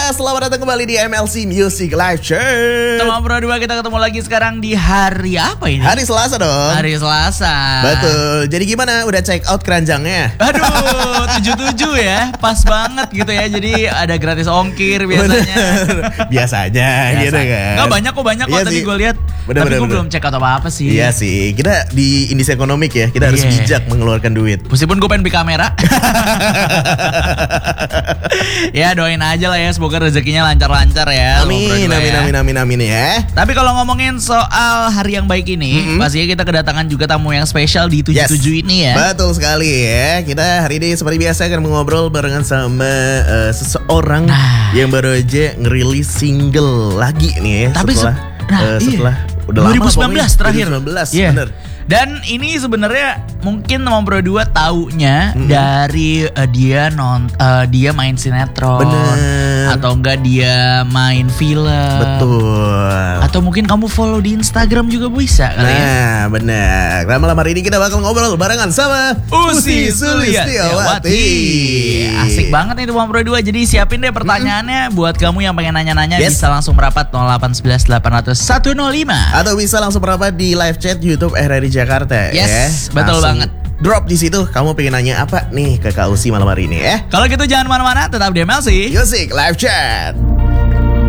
selamat datang kembali di MLC Music Live Chat. Teman Pro 2, kita ketemu lagi sekarang di hari apa ini? Hari Selasa dong. Hari Selasa. Betul. Jadi gimana? Udah check out keranjangnya? Aduh, 77 ya. Pas banget gitu ya. Jadi ada gratis ongkir biasanya. Biasanya gitu kan. Enggak banyak kok Iya tadi sih. gue lihat. Tapi gue belum check out apa-apa sih. Iya sih. Kita di Indis Ekonomik ya. Kita harus bijak mengeluarkan duit. Meskipun gue pengen beli kamera. Ya doain aja lah ya. Semoga rezekinya lancar-lancar ya. Amin ya. Tapi kalau ngomongin soal hari yang baik ini, pastinya kita kedatangan juga tamu yang spesial di 77 ini ya. Betul sekali ya. Kita hari ini seperti biasa akan mengobrol barengan sama seseorang yang baru aja ngerilis single lagi nih ya. Tapi setelah udah 2019 lama terakhir. 2019 yeah. bener. Dan ini sebenarnya mungkin teman Pro 2 taunya dari dia main sinetron. Bener. Atau enggak dia main film. Betul. Atau mungkin kamu follow di Instagram juga bisa kali ya. Nah bener. Nah malam hari ini kita bakal ngobrol barengan sama Usi Sulistiawati. Asik banget nih teman Pro 2. Jadi siapin deh pertanyaannya buat kamu yang pengen nanya-nanya. Bisa langsung merapat 0811 800 105. Atau bisa langsung merapat di live chat YouTube RRI Jakarta. Yes, ya. betul banget. Drop di situ. Kamu pengen nanya apa nih ke Kak Usi malam hari ini ya? Kalau gitu jangan mana-mana, tetap di MLC Music Live Chat.